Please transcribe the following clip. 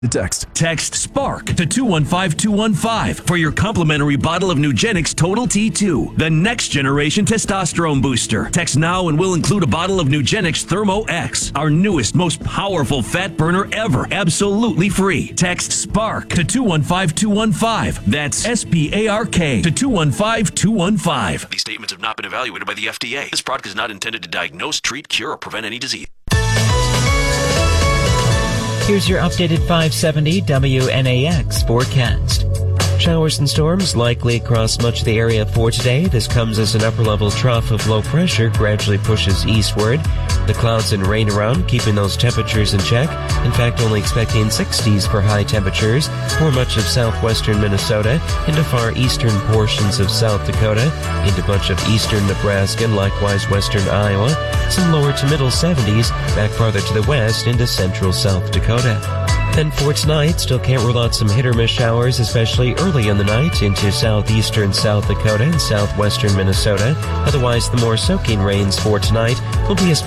Text SPARK to 215215 for your complimentary bottle of Nugenix Total T2, the next generation testosterone booster. Text now and we'll include a bottle of Nugenix Thermo X, our newest, most powerful fat burner ever, absolutely free. Text SPARK to 215215. That's SPARK to 215215. These statements have not been evaluated by the FDA. This product is not intended to diagnose, treat, cure, or prevent any disease. Here's your updated 570 WNAX forecast. Showers and storms likely across much of the area for today. This comes as an upper-level trough of low pressure gradually pushes eastward. The clouds and rain around, keeping those temperatures in check. In fact, only expecting 60s for high temperatures for much of southwestern Minnesota, into far eastern portions of South Dakota, into much of eastern Nebraska and likewise western Iowa. Some lower to middle 70s back farther to the west into central South Dakota. Then for tonight, still can't rule out some hit-or-miss showers, especially early in the night into southeastern South Dakota and southwestern Minnesota. Otherwise, the more soaking rains for tonight will be especially